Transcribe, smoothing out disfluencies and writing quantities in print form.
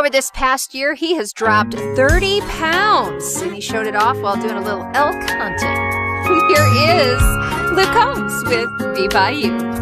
over this past year, he has dropped 30 pounds, and he showed it off while doing a little elk hunting. Here is Luke Combs with Be By You.